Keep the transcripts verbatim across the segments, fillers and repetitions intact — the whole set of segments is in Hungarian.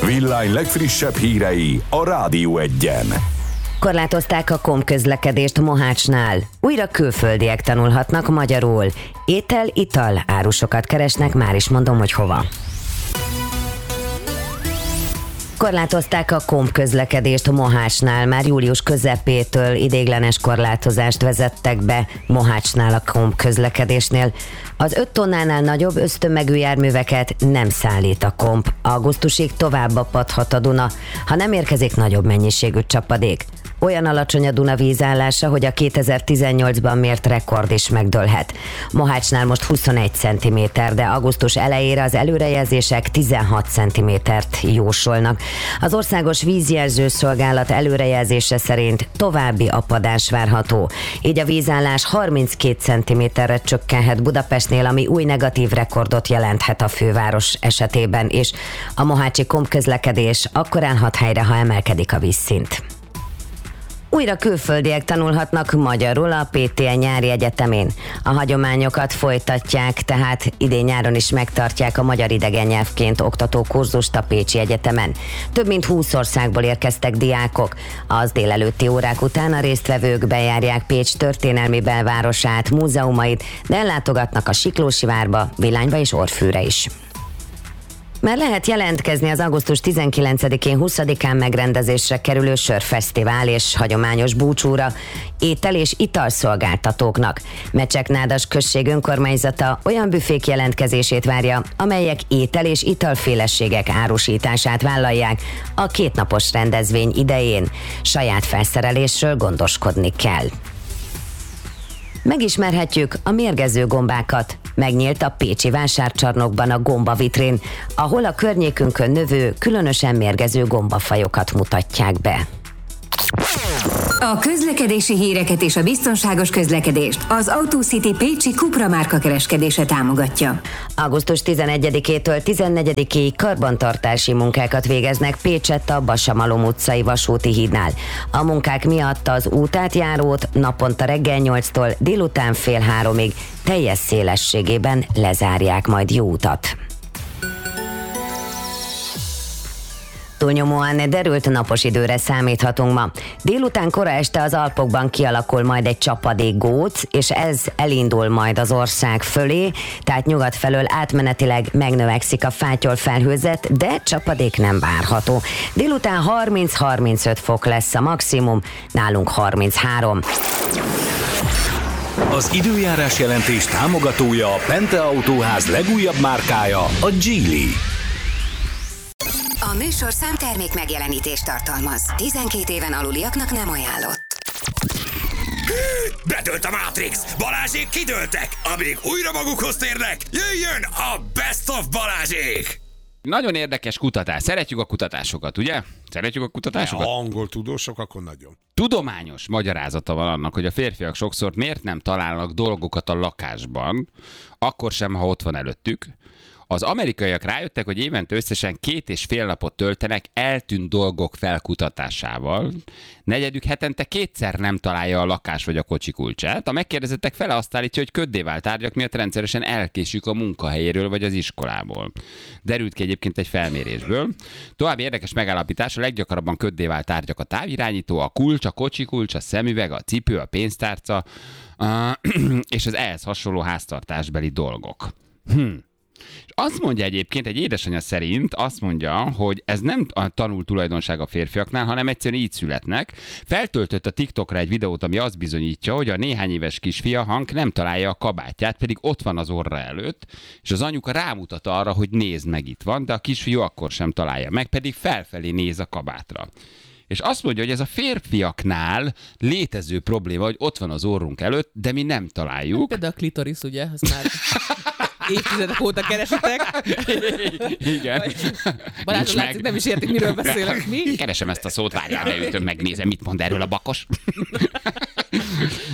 Villány legfrissebb hírei a Rádió Egyen. Korlátozták a kompközlekedést Mohácsnál. Újra külföldiek tanulhatnak magyarul. Étel, ital, árusokat keresnek, már is mondom, hogy hova. Korlátozták a kompközlekedést Mohácsnál. Már július közepétől ideiglenes korlátozást vezettek be Mohácsnál a kompközlekedésnél. Az öt tonnánál nagyobb ösztömegű járműveket nem szállít a komp. Augusztusig tovább apadhat a Duna, ha nem érkezik nagyobb mennyiségű csapadék. Olyan alacsony a Duna vízállása, hogy a kétezer-tizennyolcban mért rekord is megdőlhet. Mohácsnál most huszonegy centiméter, de augusztus elejére az előrejelzések tizenhat centimétert jósolnak. Az Országos Vízjelző Szolgálat előrejelzése szerint további apadás várható. Így a vízállás harminckét centiméterre csökkenhet Budapestnél, ami új negatív rekordot jelenthet a főváros esetében, és a mohácsi kompközlekedés akkor állhat helyre, ha emelkedik a vízszint. Újra külföldiek tanulhatnak magyarul a pé té e nyári egyetemén. A hagyományokat folytatják, tehát idén nyáron is megtartják a magyar idegen nyelvként oktató kurzust a Pécsi Egyetemen. Több mint húsz országból érkeztek diákok. Az délelőtti órák után a résztvevők bejárják Pécs történelmi belvárosát, múzeumait, de ellátogatnak a Siklósi várba, Villányba és Orfűre is. Már lehet jelentkezni az augusztus tizenkilencedikén huszadikán megrendezésre kerülő sörfesztivál és hagyományos búcsúra étel- és italszolgáltatóknak. Mecseknádas község önkormányzata olyan büfék jelentkezését várja, amelyek étel- és italféleségek árusítását vállalják a kétnapos rendezvény idején. Saját felszerelésről gondoskodni kell. Megismerhetjük a mérgező gombákat. Megnyílt a pécsi vásárcsarnokban a gombavitrén, ahol a környékünkön növő, különösen mérgező gombafajokat mutatják be. A közlekedési híreket és a biztonságos közlekedést az AutoCity Pécsi Cupra márka kereskedése támogatja. augusztus tizenegyedikétől tizennegyedikéig karbantartási munkákat végeznek Pécsett a Basa-Malom utcai vasúti hídnál. A munkák miatt az útátjárót naponta reggel nyolctól délután fél háromig teljes szélességében lezárják majd jó utat. Túlnyomóan derült napos időre számíthatunk ma. Délután kora este az Alpokban kialakul majd egy csapadékgóc, és ez elindul majd az ország fölé, tehát nyugat felől átmenetileg megnövekszik a fátyol felhőzet, de csapadék nem várható. Délután harminc-harmincöt fok lesz a maximum, nálunk harminchárom. Az időjárás jelentés támogatója a Pente Autóház legújabb márkája, a Geely. A műsorszám termék megjelenítést tartalmaz. tizenkét éven aluliaknak nem ajánlott. Bedőlt a Matrix! Balázsék kidőltek! Amíg újra magukhoz térnek, jöjjön a Best of Balázsék! Nagyon érdekes kutatás. Szeretjük a kutatásokat, ugye? Szeretjük a kutatásokat? Ha angol tudósok, akkor nagyon. Tudományos magyarázata van annak, hogy a férfiak sokszor miért nem találnak dolgokat a lakásban, akkor sem, ha ott van előttük. Az amerikaiak rájöttek, hogy évente összesen két és fél napot töltenek eltűnt dolgok felkutatásával. Negyedük hetente kétszer nem találja a lakás vagy a kocsi kulcsát. A megkérdezettek fele azt állítja, hogy köddé vált tárgyak miatt rendszeresen elkésik a munkahelyéről vagy az iskolából. Derült ki egyébként egy felmérésből. További érdekes megállapítás, a leggyakrabban köddé vált tárgyak a távirányító, a kulcs, a kocsi kulcs, a szemüveg, a cipő, a pénztárca és az ehhez hasonló háztartásbeli dolgok. Hm. És azt mondja egyébként, egy édesanyja szerint azt mondja, hogy ez nem a tanult tulajdonság a férfiaknál, hanem egyszerűen így születnek. Feltöltött a TikTokra egy videót, ami azt bizonyítja, hogy a néhány éves kisfia Hank nem találja a kabátját, pedig ott van az orra előtt, és az anyuka rámutat arra, hogy nézd meg, itt van, de a kisfiú akkor sem találja meg, pedig felfelé néz a kabátra. És azt mondja, hogy ez a férfiaknál létező probléma, hogy ott van az orrunk előtt, de mi nem találjuk. Például a klitoris, ugye? Azt már évtizedek óta keresitek. Igen. Barátom, látszik, nem is értik, miről beszélek. Mi? Keresem ezt a szót, várjál, leütöm, megnézem, mit mond erről a bakos.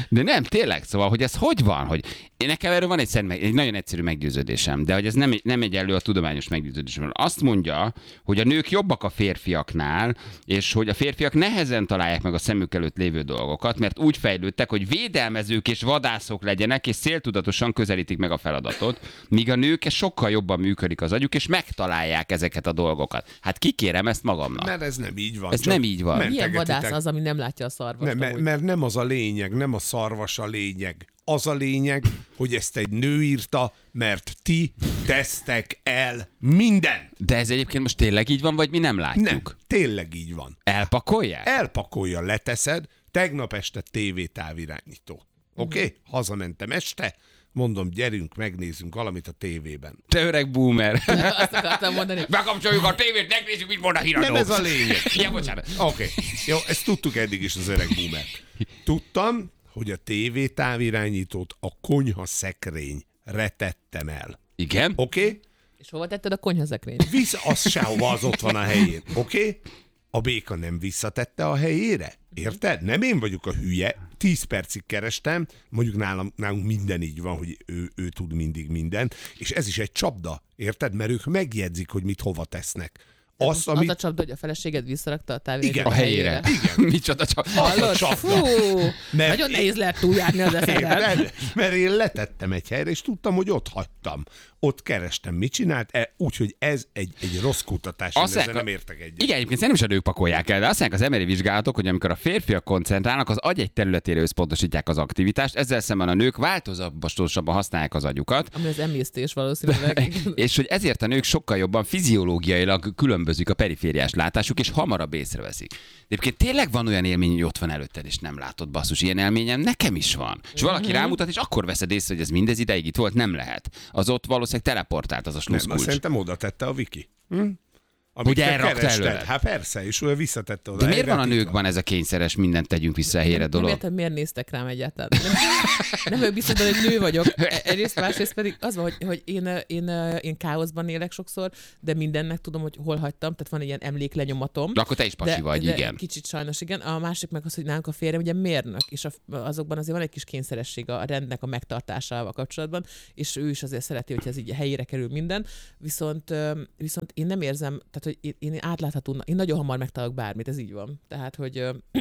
De nem, tényleg, szóval, hogy ez hogy van? Hogy én nekem erről van egy, szent, egy nagyon egyszerű meggyőződésem, de hogy ez nem, nem egyenlő a tudományos meggyőződésem. Azt mondja, hogy a nők jobbak a férfiaknál, és hogy a férfiak nehezen találják meg a szemük előtt lévő dolgokat, mert úgy fejlődtek, hogy védelmezők és vadászok legyenek, és céltudatosan közelítik meg a feladatot, míg a nők sokkal jobban működik az agyuk, és megtalálják ezeket a dolgokat. Hát kikérem ezt magamnak. Mert ez nem így van. Ez nem így van. Milyen vadász az, ami nem látja a szarvast? Nem, mert, mert nem az a lényeg, nem a szarvas a lényeg. Az a lényeg, hogy ezt egy nő írta, mert ti tesztek el minden. De ez egyébként most tényleg így van, vagy mi nem látjuk? Nem, tényleg így van. Elpakolják? Elpakolja, leteszed, tegnap este tévétávirányító. Oké? Okay? Hazamentem este, mondom, gyerünk, megnézzünk valamit a tévében. Te öreg boomer. Azt akartam mondani. Bekapcsoljuk a tévét, megnézzük, mit mond a híradó. Nem ez a lényeg. Ja, bocsánat. Oké, okay. Jó, ezt tudtuk eddig is az öreg boomer. Tudtam, hogy a tévétávirányítót a konyha szekrényre tettem el. Igen? Oké? Okay? És hova tetted a konyhaszekrényt? Vissza, az sehova, az ott van a helyén. Oké? Okay? A béka nem visszatette a helyére. Érted? Nem én vagyok a hülye. Tíz percig kerestem, mondjuk nálam, nálunk minden így van, hogy ő, ő tud mindig mindent, és ez is egy csapda, érted? Mert ők megjegyzik, hogy mit hova tesznek. Az, amit... az a csapda, hogy a feleséged visszarakta a távirányítót a helyére. Igen. Micsoda csapda. Hallod? Fú, mert nagyon én... nehéz lehet túljárni az eszedet. Mert, mert én letettem egy helyre, és tudtam, hogy ott hagytam. Ott kerestem, mit csinált, e, úgyhogy ez egy, egy rossz kutatás, én ezzel nem értek egyet. Igen, egyébként szerintem is a nők pakolják el, de azt mondják az em er i vizsgálatok, hogy amikor a férfiak koncentrálnak, az agy egy területére összpontosítják az aktivitást, ezzel szemben a nők változatosabban használják az agyukat. Ami az emésztés valószínűleg. És hogy ezért a nők sokkal jobban fiziológiailag különbözik a perifériás látásuk, és hamarabb észreveszik. De egyébként tényleg van olyan élmény, hogy ott van előtted, és nem látod, basszus, ilyen élményem nekem is van. És valaki rámutat, és akkor veszed észre, hogy ez mindez ideig itt volt, nem lehet. Az ott valószínűleg teleportált az a sluszkulcs. Nem, azt szerintem oda tette a Viki. Hm? Hogy elrakta előle. Hát persze, és olyan visszatette oda. De miért van a nőkben ez a kényszeres, mindent tegyünk vissza a helyre dolog? Nem értem, miért néztek rám egyáltalán. Nem, nem vagyok biztos, hogy nő vagyok. Egyrészt, másrészt pedig az van, hogy, hogy én, én, én káoszban élek sokszor, de mindennek tudom, hogy hol hagytam, tehát van egy ilyen emléklenyomatom. De akkor te is pasi de, vagy, de igen. Kicsit sajnos, igen. A másik meg az, hogy nálunk a férjem ugye mérnök, és a, azokban azért van egy kis kényszeresség a rendnek a megtartásával kapcsolatban, és ő is azért szereti, hogy ez így helyére kerül minden. Viszont, viszont én nem érzem, tehát hogy én, én átlátható, én nagyon hamar megtalálok bármit, ez így van. Tehát, hogy...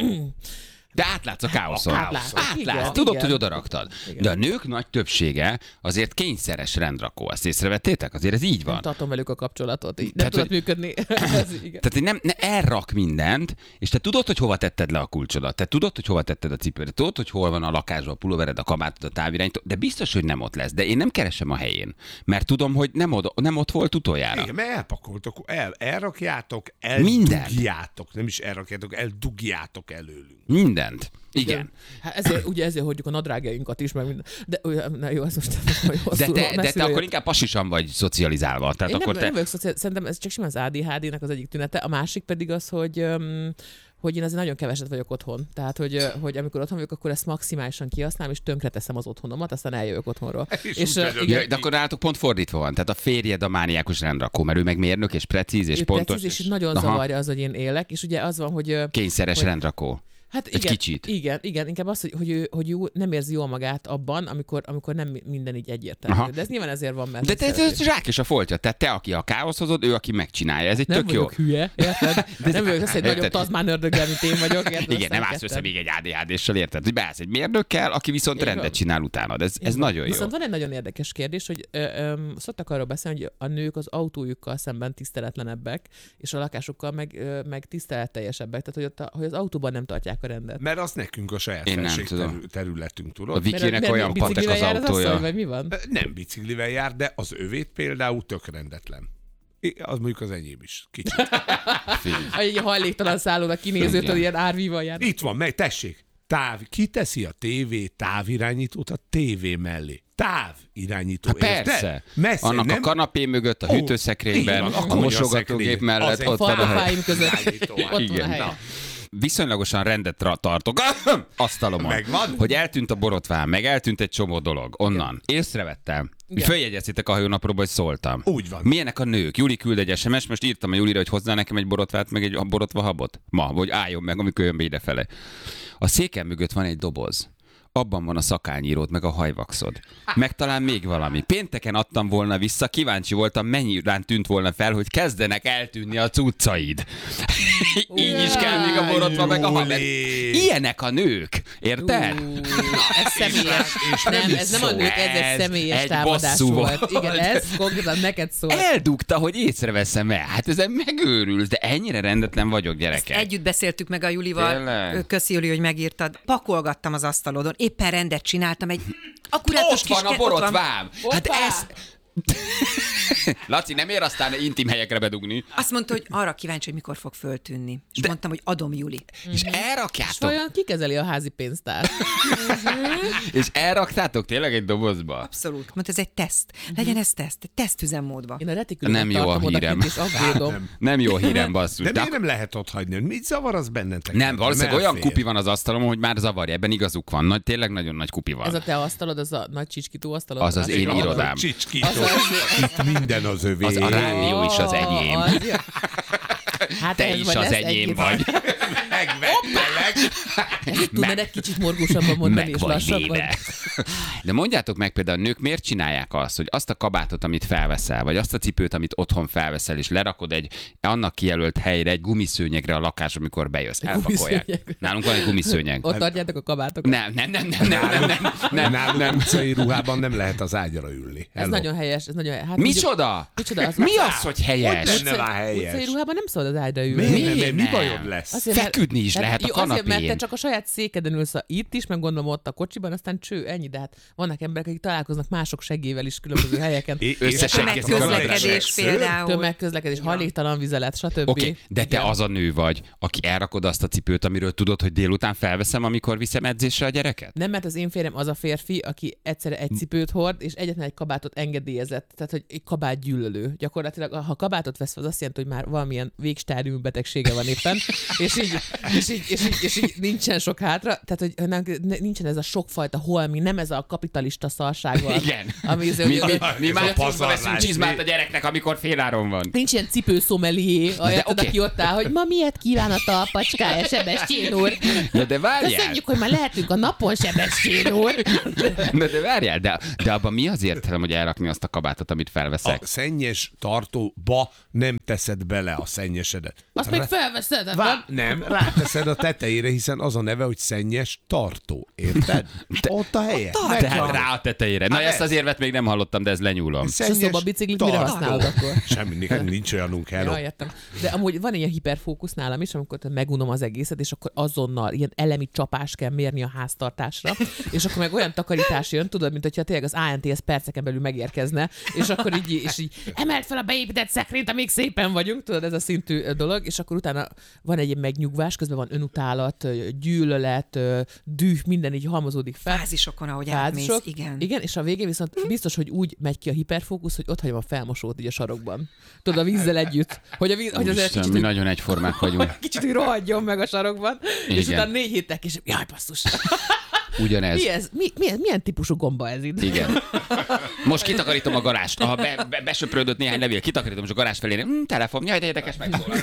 De átlátsz a káoszon. Átlátsz. Átlátsz. Igen, Tudod, igen. hogy oda raktad. Igen. De a nők nagy többsége azért kényszeres rendrakó. Ezt észrevettétek? Azért ez így van. Nem tartom velük a kapcsolatot. Így. Nem Tehát, tudod hogy... működni. Ez, igen. Tehát, hogy nem, ne elrak mindent, és te tudod, hogy hova tetted le a kulcsodat. Te tudod, hogy hova tetted a cipődet. Tudod, hogy hol van a lakásban a pulóvered, a kabátod, a távirányító, de biztos, hogy nem ott lesz. De én nem keresem a helyén. Mert tudom, hogy nem, oda, nem ott volt utoljára. Igen, mert elpakoltok, el, elrakjátok, eldugjátok. Nem is elrakjátok, eldugjátok előlünk. Mindent. Igen. Hát ezért, ugye ezért hagyjuk a nadrágjainkat is, meg minden. De na jó, ez most de te, de te akkor inkább pasisan vagy szocializálva. Tehát én akkor nem, te... nem vagyok szociál... Szerintem ez csak simán az á dé há dé-nek az egyik tünete. A másik pedig az, hogy... Um, hogy én azért nagyon keveset vagyok otthon. Tehát, hogy, hogy amikor otthon vagyok, akkor ezt maximálisan kihasználom, és tönkreteszem az otthonomat, aztán eljövök otthonról. És, és uh, igen, ja, de akkor nálatok pont fordítva van. Tehát a férjed a mániákus rendrakó, mert ő meg mérnök, és precíz, és ő pontos. Precíz, és, és nagyon aha. zavarja az, hogy én élek, és ugye az van, hogy... Kényszeres hogy... rendrakó. Hát egy igen, kicsit. Igen, igen, inkább az, hogy, hogy, ő, hogy ő nem érzi jól magát abban, amikor, amikor nem minden így egyértelmű. Aha. De ez nyilván ezért van, mert... De te, ez zsák és a foltja. Tehát te, aki a káosz hozod, ő, aki megcsinálja. Ez egy nem tök jó. Nem vagyok hülye, érted? De nem vagyok az, egy nagyobb tazmán ördöggel, mint én vagyok. Érted? Igen, nem állsz össze még egy á dé há dé-sel, érted? Hogy beállsz egy mérnökkel, aki viszont igen, rendet csinál utánad. Ez, ez nagyon jó. Viszont van egy nagyon érdekes kérdés, hogy ö, ö, szoktak arról beszélni, hogy a nők az autójukkal szemben tiszteletlenebbek, és a lakásukkal meg, ö, meg tiszteletteljesebbek. Tehát, hogy, ott a, hogy az autóban nem tartják a rendet. Mert az nekünk a saját Én felség terül, területünk, tudod? A Vikinek olyan patek az autója. Asszony, vagy mi van? Nem biciklivel jár, de az övét például tök rendetlen. Az mondjuk az enyém is. Kicsit. Egy hajléktalan szállónak kinézőtől ilyen árvíval jár. Itt van, meg tessék. Táv, ki teszi a tévé távirányítót a tévé mellé? Távirányító. Hát persze. Messze, annak nem? a kanapé mögött, a hűtőszekrényben, van, a, a mosogatógép mellett. Ott van a fáim között. Ott van igen. a helye. Viszonylagosan rendet tartok asztalomon, Megvan? hogy eltűnt a borotvám, meg eltűnt egy csomó dolog. Onnan. Észrevettem. Följegyeztétek a hajónapróba, hogy szóltam. Úgy van. Milyenek a nők? Juli küld egy es em es, most írtam a Julira, hogy hozzá nekem egy borotvát, meg egy borotva habot. Ma, vagy álljon meg, amikor jön be idefele. A székem mögött van egy doboz. abban van a szakányíród, meg a hajvaxod. Meg talán még valami. Pénteken adtam volna vissza, kíváncsi voltam, mennyire tűnt volna fel, hogy kezdenek eltűnni a cuccaid. Így is kell még a borotva, meg a hajvaxod. Ilyenek a nők, érted? Uh, ez személyes. Nem, ez nem a nők, ez egy személyes egy támadás volt. volt. Igen, ez konkrétan neked szól. Eldugta, hogy észreveszem el. Hát ezen megőrülsz, de ennyire rendetlen vagyok, gyerekek. Együtt beszéltük meg a Julival. Tényleg? Köszi, Juli, hogy megírtad. Pakolgattam az asztalodon. Éppen rendet csináltam. Egy akkurátus Ott kis van a ke- ott van. borotvám! Hát Hoppá! ez... Laci, nem ér aztán intim helyekre bedugni. Azt mondta, hogy arra kíváncsi, hogy mikor fog föltűnni. És De- mondtam, hogy adom, Juli. És És elrakjátok. vajon ki kezeli a házi pénztárt? És elraktátok tényleg egy dobozba? Abszolút. Mondta, ez egy teszt. Legyen ez teszt. Egy tesztüzemmódban. Én a retikülömet Nem jó a tartom hírem. odakint, és aggódom. Nem jó a hírem, basszus. De De miért nem lehet ott hagyni? Mit zavar az bennetek? nem, valószínűleg olyan elfér. kupi van az asztalom, hogy már zavarja. Ebben igazuk van. Nagy, tényleg nagyon nagy kupi van. Ez a te asztalod, az a nagy csicskító asztalod? Az az én Az- irodám. Csicskító. Az az- Itt minden az övé. Az a rádió is az enyém. Az jó. Hát Te ez is vagy az lesz enyém egy- vagy. Megvettelek. Ezt tudnád egy kicsit morgósabban mondani, Meg és vagy lassabban? véve. De mondjátok meg például, a nők miért csinálják azt, hogy azt a kabátot, amit felveszel, vagy azt a cipőt, amit otthon felveszel, és lerakod egy annak kijelölt helyre, egy gumiszőnyegre a lakásra, amikor bejössz. Elpakolják. Gumiszőnyeg. Nálunk van egy gumiszőnyeg. Ott tartjátok a kabátokat? Nem, nem, nem, nem, nem, nem, nem, nem, Nálunk nem. utcai ruhában nem lehet az ágyra ülni. Ez Hello. nagyon helyes, ez nagyon helyes. Hát mondjuk- Micsoda? Micsoda? Az Mi az, hogy helyes? Hogy lenne már helyes? Utcai ruhában nem szabad az ágyra ülni. Miért nem? Miért Mi nem? bajod lesz? Azért, mert- Feküdni is tehát lehet a jó, azért, mert te kanapén. csak a saját székeden ülsz a- itt is, meg gondolom ott a kocsiban, aztán cső, ennyi, de hát vannak emberek, akik találkoznak mások segélyével is különböző helyeken. É- Összeseggetik a Tömegközlekedés kamerákat. például. Tömegközlekedés, hajléktalan vizelet, stb. Oké, okay, de te Igen. az a nő vagy, aki elrakod azt a cipőt, amiről tudod, hogy délután felveszem, amikor viszem edzésre a gyereket? Nem, mert az én férjem az a férfi, aki egyszerre egy cipőt hord, és egyetlen egy kabátot engedélyezett. Tehát, hogy egy kabát gyűlölő. Gyakorlatilag, ha kabátot vesz, az azt jelenti, hogy már valamilyen végstádium betegsége van éppen, és így, és, így, és, így, és így nincsen sok hátra. Tehát, hogy nem, nincsen ez a sokfajta holmi, nem ez a kapitalista szarság van. Igen. Ami, Mi, mi, mi Ez már a csizma pazarlás. veszünk csizmát a gyereknek, amikor féláron van. Nincs ilyen cipőszomelié, oké. okay. aki ott áll, hogy ma miért kíván a talpacskája, Sebestyén úr. Ja, de várjál. Köszönjük, hogy már lehetünk a napon, Sebestyén úr. De, de várjál, de, de abban mi az értelem, hogy elrakni azt a kabátot, amit felveszek? A szennyes tartóba nem teszed bele a szennyesedet. Azt még felveszed, hát Vá- nem, ráteszed a tetejére, hiszen az a neve, hogy szennyes tartó. Érted? Te- Ott a helye. Tehát rá a tetejére. Na, Hát ezt az érvet még nem hallottam, de ez lenyúlom. És a szobabiciklit mire tartó. használod akkor? Semmi, neked nincs olyanunk, hello. Ja, értem. De amúgy van ilyen hiperfókusz nálam is, amikor megunom az egészet, és akkor azonnal ilyen elemi csapás kell mérni a háztartásra, és akkor meg olyan takarítás jön, tudod, mint hogyha tényleg az á en té es perceken belül megérkezne, és akkor így, és így emelt fel a beépített szekrényt, amíg szépen vagyunk, tudod, ez a szintű ö, dolog, és akkor utána van egy ilyen megnyugvás, közben van önutálat, ö, gyűlölet, ö, düh, minden így halmozódik fel. Fázisokon, ahogy átmész. Fázisok. Igen. Igen, és a végén viszont biztos, hogy úgy megy ki a hiperfókusz, hogy ott hagyom a felmosót így a sarokban. Tudod, a vízzel együtt. Hogy, a víz, hogy azért Úristen, kicsit, mi hogy- nagyon egyformák vagyunk. kicsit, hogy rohadjon meg a sarokban, és Igen. utána négy héttel később, jaj, basszus. Ugyanez. Mi ez? Mi, milyen, milyen típusú gomba ez itt? Igen. Most kitakarítom a garást. Ha be, be, besöprődött néhány levél, kitakarítom, és a garázs felé, hm, telefon, jaj, de érdekes, megszólal.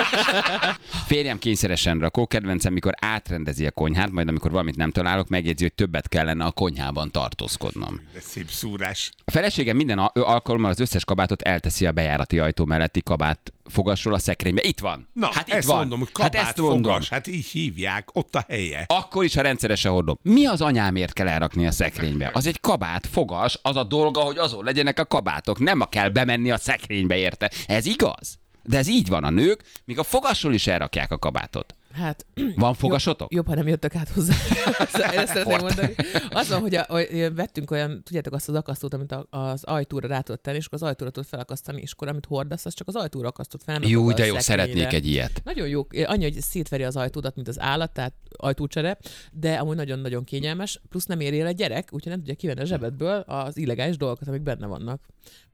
Férjem kényszeresen rakó, kedvencem, mikor átrendezi a konyhát, majd amikor valamit nem találok, megjegyzi, hogy többet kellene a konyhában tartózkodnom. De szép szúrás. A feleségem minden al- alkalommal az összes kabátot elteszi a bejárati ajtó melletti kabát fogasról a szekrénybe. Itt van. Na, hát itt ezt van. mondom, hogy hát kabát ezt mondom. fogas, hát így hívják, ott a helye. Akkor is, ha rendszeresen hordom. Mi az anyámért kell elrakni a szekrénybe? Az egy kabát, fogas, az a dolga, hogy azon legyenek a kabátok. Nem a kell bemenni a szekrénybe, érte? Ez igaz? De ez így van a nők, míg a fogasról is elrakják a kabátot. Hát, Van fogasotok? Jobb, jobb, ha nem jöttök át hozzá. Ezt szeretném Ford. mondani. Az van, hogy, a, hogy vettünk olyan, tudjátok, azt az akasztót, amit a, az ajtóra rá tudod tenni, és akkor az ajtóra tudod felakasztani, és akkor amit hordasz, az csak az ajtóra akasztott fel. nem Jó, oda a de jó, szekrényre. szeretnék egy ilyet. Nagyon jó. Annyi, hogy szétveri az ajtódat, mint az állat, tehát ajtócsere, de amúgy nagyon-nagyon kényelmes, plusz nem éri el a gyerek, úgyhogy nem tudja kivenni a zsebedből az illegális dolgokat, amik benne vannak.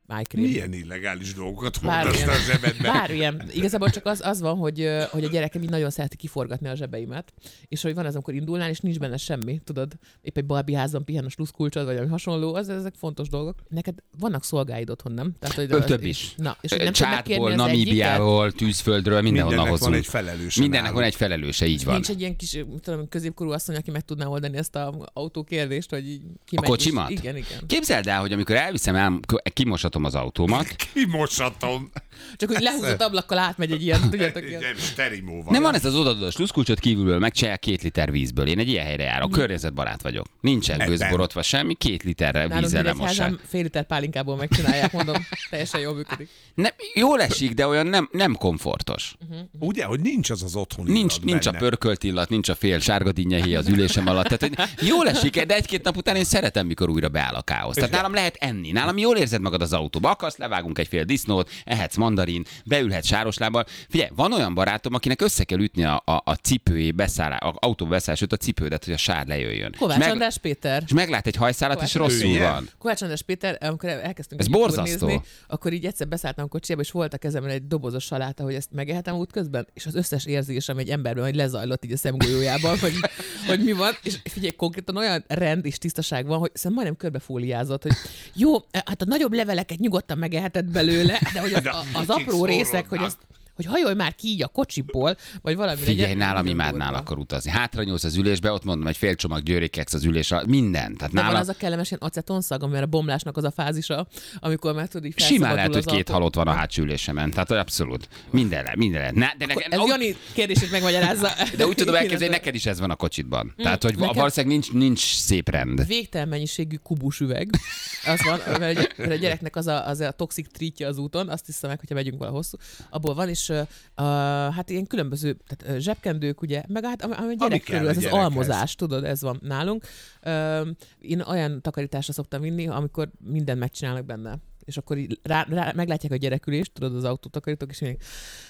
májkrém. Milyen illegális dolgokat hordasz Bármilyen, a zsebedbe? bármilyen. Igazából csak az, az van, hogy, hogy a gyerekem így nagyon szereti kiforgatni a zsebeimet, és hogy van az, amikor indulnál, és nincs benne semmi, tudod, épp egy Barbie házban pihen a sluszkulcsod, vagy ami hasonló, az, ezek fontos dolgok. Neked vannak szolgáid otthon, nem? Tehát, hogy Több is. Na, és hogy nem tudod megkérni Csátból, az Namíbiából, tűzföldről, mindenhonnan Mindennek van hozunk. egy felelőse. Mindennek nálunk. van egy felelőse, így van. Nincs egy ilyen kis, mit tudom, középkorú asszony, aki meg tudná oldani ezt az autókérdést, hogy így ki A megy, kocsimat? és- Igen, igen. Képzeld el, hogy amikor elviszem, el, kimosatom az autómat, Kimosatom. Csak hogy lehúzott ablakkal átmegy egy ilyen, tudjátok, ilyen. Nem, sterimóval. nem van ez az odaadós sluszkulcsot kívülből, megcsinálják két liter vízből. Én egy ilyen helyre járok, környezetbarát vagyok. Nincsen Ebben. gőzborotva semmi, két literre Nálunk vízzel Nyíregyházán lemossák. fél liter pálinkából megcsinálják, mondom, teljesen jól működik. Nem, jól esik, de olyan nem, nem komfortos. Ugye, hogy nincs az az otthoni Nincs, illat nincs a benne. pörkölt illat, nincs a fél sárga dinnyehéj az ülésem alatt. Tehát, hogy jól esik, de egy-két nap után én szeretem, mikor újra beáll a káosz. Tehát nálam lehet enni. Nálam jól érzed magad az autóba. Akarsz, levágunk egy fél disznót, ehetsz mandarin, beülhetsz sároslábbal. Figyelj, van olyan barátom, akinek össze kell ütni a, a, a cipőjé beszállás, a autóba beszállás, a cipődet, hogy a sár lejöjjön. Kovács És meg- András Péter. És meglát egy hajszálat, és Kovács rosszul András. van. Kovács András Péter, amikor elkezdtünk Ez egy YouTube borzasztó. nézni, akkor így egyszer beszálltam a kocsiába, és volt a kezemben egy dobozos saláta, hogy ezt megehetem útközben, és az összes érzésem egy emberben, hogy lezajlott így a szemgolyójában, hogy, hogy mi van, és figyelj, konkrétan olyan rend és tisztaság van, hogy szerintem majdnem körbefóliázott, hogy jó, hát a nagyobb leveleket nyugodtan megeheted belőle, de hogy az, a, az apró részek, hogy azt hogy hajolj már ki így a kocsiból, vagy valami. Figyelj, legyen, nálam nagyon imádnál durva. akkor utazni. Hátra nyúlsz az ülésbe, ott mondom, egy fél csomag győrikeksz az ülés alatt, minden. Tehát De van nálam az a kellemes ilyen acetonszag, ami a bomlásnak az a fázisa, amikor már tudod, így simán felszabadul lehet, hogy az két autó. halott van a hátsó ülésemen. Tehát abszolút. Mindenre, mindenre. Ne, de, Akkor nekem, ez Jani kérdését megmagyarázza. de úgy tudom elképzelni, neked is ez van a kocsitban. Tehát, hogy nekem- valószínűleg nincs, nincs szép rend. Végtelen mennyiségű kubus üveg. Az van, mert egy- mert a gyereknek az a, az a toxic treatja az úton, azt hiszem meg, hogyha megyünk vala hosszú. Abból van, és uh, hát ilyen különböző tehát, uh, zsebkendők, ugye, meg hát ami a gyerek kell körül, a ez az gyerekhez. almozás, tudod, ez van nálunk. Uh, én olyan takarításra szoktam vinni, amikor mindent megcsinálnak benne. És akkor így rá, rá, meglátják a gyerekülést, tudod, az autótakarítók, és mondják,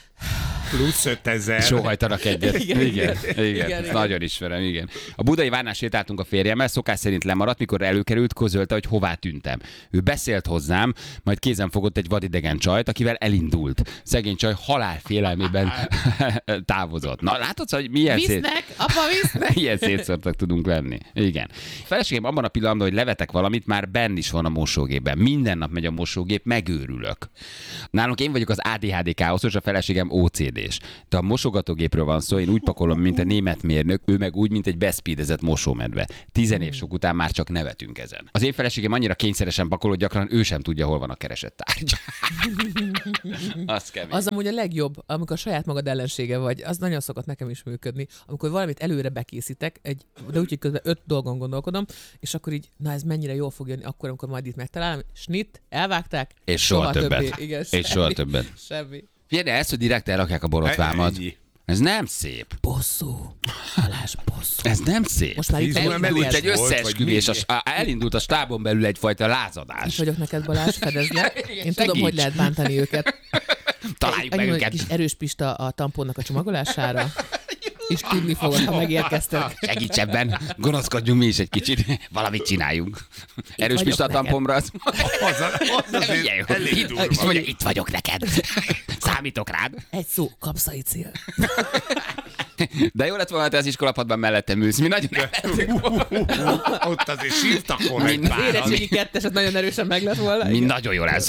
Plusz ötezer. Sóhajtanak egyet. Igen, Igen, igen, igen, igen, igen, igen. igen. Nagyon ismerem, igen. A budai várnál sétáltunk a férjemmel, szokás szerint lemaradt, mikor előkerült, közölte, hogy hová tűntem. Ő beszélt hozzám, majd kézen fogott egy vadidegen csajt, akivel elindult. Szegény csaj halálfélelmében távozott. Na, látod, hogy milyen szét... visznek, apa, visznek! Ilyen szétszórtak tudunk lenni. Igen. A feleségem abban a pillanatban, hogy levetek valamit, már benn is van a mosógépben. Minden nap megy a mosógép, megőrülök. Nálunk én vagyok az á dé há dé káoszos, a feleségem ó cé dés. De a mosogatógépről van szó, én úgy pakolom, mint a német mérnök, ő meg úgy, mint egy beszpídezett mosómedve. Tizen év sok után már csak nevetünk ezen. Az én feleségem annyira kényszeresen pakol, hogy gyakran ő sem tudja, hol van a keresett tárgy. Az kemény. Az amúgy a legjobb, amikor saját magad ellensége vagy, az nagyon szokott nekem is működni. Amikor valamit előre bekészítek, egy, de úgy, hogy közben öt dolgon gondolkodom, és akkor így, na ez mennyire jól fog jönni, akkor, amikor majd itt megtalálom, snit, elvágták, És soha többet. többé. Igen, És semmi, soha többet. Semmi. Figyelj, de ezt, hogy direkt elrakják a borotvámat. Ennyi. Ez nem szép. Bosszú. Balázs, bosszú. Ez nem szép. Most már itt Tíz óra elindult elég Elindult egy volt, vagy összeesküvés, mi? a, a, elindult a stábon belül egyfajta Itt lázadás. vagyok neked, Balázs, fedezd le. Én tudom, Segíts. hogy lehet bántani őket. Találjuk Annyi meg egy őket. kis erős pista a tamponnak a csomagolására, és tudni fogod, ha megérkeztek. Segíts ebben, gonoszkodjunk mi is egy kicsit, valamit csináljunk. Erős vagyok Pista a neked. tampomra, az... Az, az azért Figyelj, elég itt, durva. és mondja, itt vagyok neked. Számítok rád. Egy szó, kapszaicil. De jó lett volna, ha te az iskolapadban mellettem ülsz. Mi nagyon Ott azért sírtak volna egy Mind- páran. Érettségi ketteset nagyon erősen meg lett volna. mi nagyon jól